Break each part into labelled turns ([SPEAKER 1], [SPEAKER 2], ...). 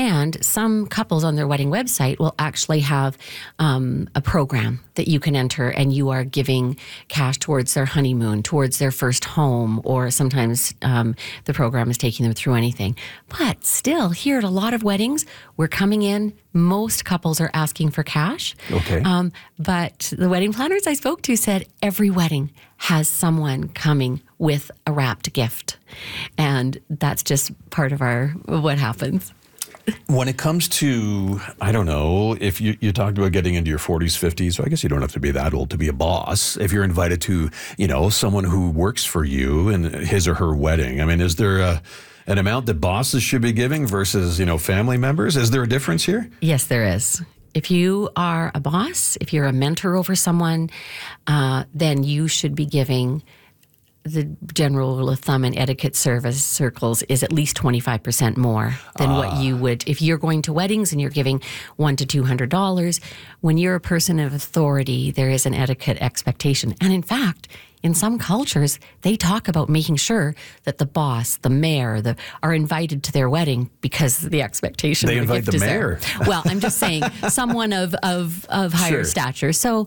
[SPEAKER 1] And some couples on their wedding website will actually have a program that you can enter, and you are giving cash towards their honeymoon, towards their first home, or sometimes the program is taking them through anything. But still, here at a lot of weddings, we're coming in. Most couples are asking for cash.
[SPEAKER 2] Okay.
[SPEAKER 1] But the wedding planners I spoke to said every wedding has someone coming with a wrapped gift. And that's just part of what happens.
[SPEAKER 2] When it comes to, I don't know, if you talked about getting into your 40s, 50s, so I guess you don't have to be that old to be a boss. If you're invited to, someone who works for you in his or her wedding, I mean, is there an amount that bosses should be giving versus, family members? Is there a difference here?
[SPEAKER 1] Yes, there is. If you are a boss, if you're a mentor over someone, then you should be giving. The general rule of thumb in etiquette service circles is at least 25% more than what you would if you're going to weddings and you're giving $100 to $200. When you're a person of authority, there is an etiquette expectation. And in fact, in some cultures, they talk about making sure that the boss, the mayor, are invited to their wedding because the expectation.
[SPEAKER 2] They invite the mayor.
[SPEAKER 1] Well, I'm just saying someone of higher stature. So,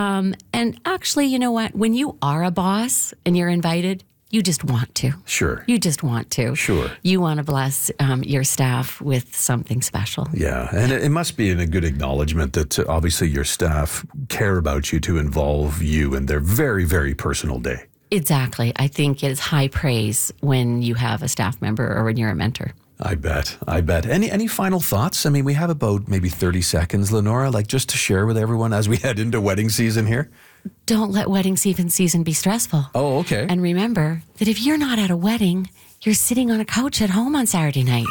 [SPEAKER 1] and actually, you know what? When you are a boss and you're invited, you just want to.
[SPEAKER 2] Sure.
[SPEAKER 1] You just want to.
[SPEAKER 2] Sure.
[SPEAKER 1] You want to bless your staff with something special.
[SPEAKER 2] Yeah. And it must be a good acknowledgement that obviously your staff care about you to involve you in their very, very personal day.
[SPEAKER 1] Exactly. I think it's high praise when you have a staff member or when you're a mentor.
[SPEAKER 2] I bet. Any final thoughts? I mean, we have about maybe 30 seconds, Lenora, just to share with everyone as we head into wedding season here.
[SPEAKER 1] Don't let wedding season be stressful.
[SPEAKER 2] Oh, okay.
[SPEAKER 1] And remember that if you're not at a wedding, you're sitting on a couch at home on Saturday night.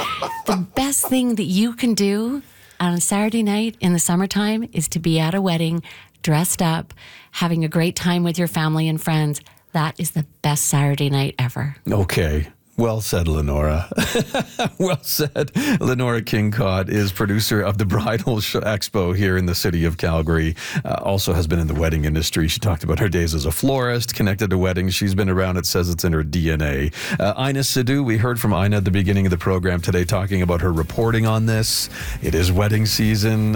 [SPEAKER 1] The best thing that you can do on a Saturday night in the summertime is to be at a wedding, dressed up, having a great time with your family and friends. That is the best Saturday night ever.
[SPEAKER 2] Okay. Well said, Lenora. Well said. Lenora King-Cott is producer of the Bridal Expo here in the city of Calgary. Also has been in the wedding industry. She talked about her days as a florist, connected to weddings. She's been around. It says it's in her DNA. Ina Sidhu, we heard from Ina at the beginning of the program today talking about her reporting on this. It is wedding season.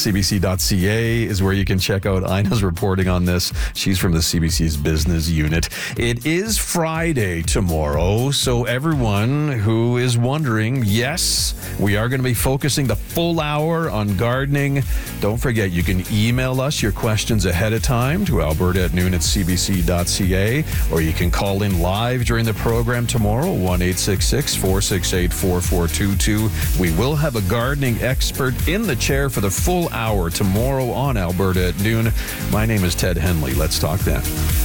[SPEAKER 2] CBC.ca is where you can check out Ina's reporting on this. She's from the CBC's business unit. It is Friday tomorrow, so everyone who is wondering, yes, we are going to be focusing the full hour on gardening. Don't forget, you can email us your questions ahead of time to alberta@noon@cbc.ca, or you can call in live during the program tomorrow, 1-866-468-4422. We will have a gardening expert in the chair for the full hour tomorrow on Alberta at Noon. My name is Ted Henley. Let's talk then.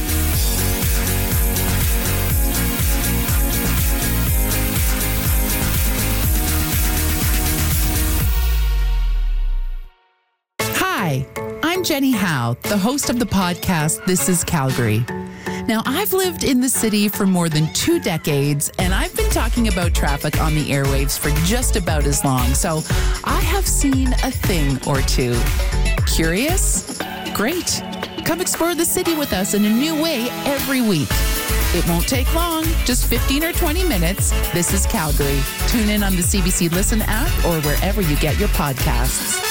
[SPEAKER 3] Hi, I'm Jenny Howe, the host of the podcast, This is Calgary. Now, I've lived in the city for more than 2 decades, and I've been talking about traffic on the airwaves for just about as long, so I have seen a thing or two. Curious? Great. Come explore the city with us in a new way every week. It won't take long, just 15 or 20 minutes. This is Calgary. Tune in on the CBC Listen app or wherever you get your podcasts.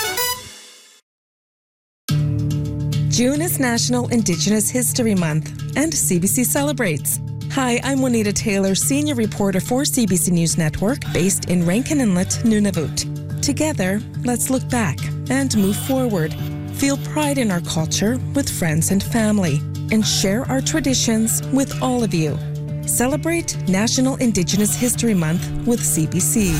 [SPEAKER 4] June is National Indigenous History Month, and CBC celebrates. Hi, I'm Juanita Taylor, Senior Reporter for CBC News Network, based in Rankin Inlet, Nunavut. Together, let's look back and move forward. Feel pride in our culture with friends and family, and share our traditions with all of you. Celebrate National Indigenous History Month with CBC.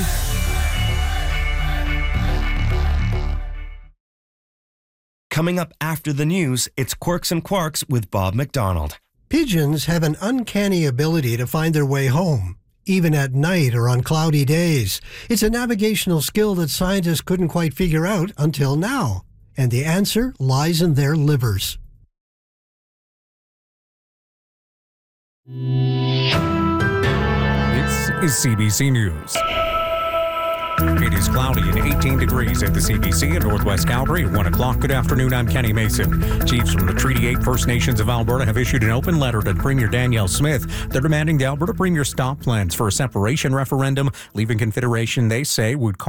[SPEAKER 5] Coming up after the news, it's Quirks and Quarks with Bob McDonald.
[SPEAKER 6] Pigeons have an uncanny ability to find their way home, even at night or on cloudy days. It's a navigational skill that scientists couldn't quite figure out until now. And the answer lies in their livers.
[SPEAKER 7] This is CBC News. It is cloudy and 18 degrees at the CBC in Northwest Calgary at 1 o'clock. Good afternoon, I'm Kenny Mason. Chiefs from the Treaty 8 First Nations of Alberta have issued an open letter to Premier Danielle Smith. They're demanding the Alberta Premier stop plans for a separation referendum, leaving Confederation, they say, would